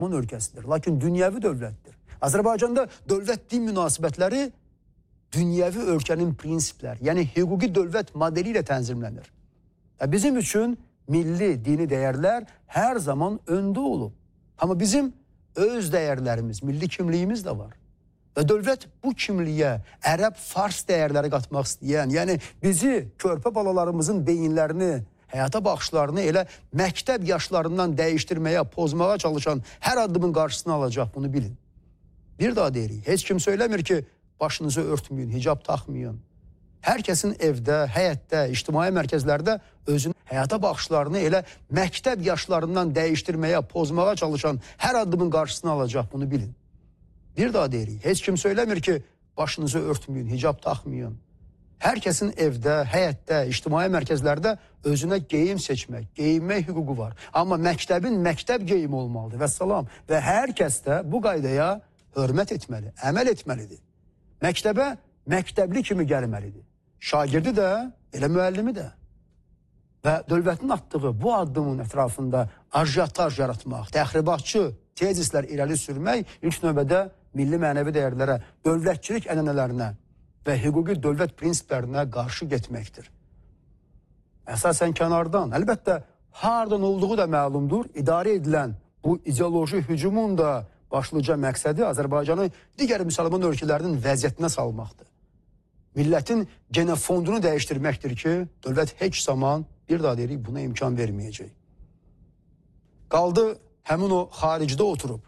ölkəsidir. Lakin dünyəvi dövlətdir. Azərbaycanda dövlət-din münasibətləri dünyəvi ölkənin prinsipləri, yəni hüquqi dövlət modeli ilə tənzimlənir. Bizim üçün milli, dini dəyərlər hər zaman öndə olub. Amma bizim öz dəyərlərimiz, milli kimliyimiz də var. Və dövlət bu kimliyə ərəb, fars dəyərləri qatmaq istəyən, yəni bizi, körpə balalarımızın beyinlərini, həyata baxışlarını elə məktəb yaşlarından dəyişdirməyə, pozmağa çalışan hər addımın qarşısını alacaq, bunu bilin. Bir daha deyirik, heç kim söyləmir ki, başınızı örtməyin, hicab taxmayın. Hər kəsin evdə, həyətdə, ictimai mərkəzlərdə özünün həyata baxışlarını elə məktəb yaşlarından dəyişdirməyə, pozmağa çalışan hər addımın qarşısını alacaq, bunu bilin. Bir daha deyirik, heç kim söyləmir ki, başınızı örtməyin, hicab taxmayın. Hər kəsin evdə, həyətdə, ictimai mərkəzlərdə özünə geyim seçmək, geyinmək hüququ var. Amma məktəbin məktəb geyimi olmalıdır və salam. Və hər kəs də bu qaydaya hörmət etməli, əməl etməlidir. Məktəbə məktəbli kimi gəlməlidir. Şagirdi də, elə müəllimi də. Və dövlətin atdığı bu addımın ətrafında ajiyataj yaratmaq, təxribatçı tezislər irəli sürmək ilk növbədə milli mənəvi dəyərlərə, dövlətçilik ənənələrinə və hüquqi dövlət prinsiplərinə qarşı getməkdir. Əsasən kənardan, əlbəttə, hardan olduğu da məlumdur, idarə edilən bu ideoloji hücumun da başlıca məqsədi Azərbaycanı digər müsəlman ölkələrinin vəziyyətinə salmaqdır. Millətin genofondunu dəyişdirməkdir ki, dövlət heç zaman, bir daha deyirik, buna imkan verməyəcək. Qaldı həmin o xaricdə oturub,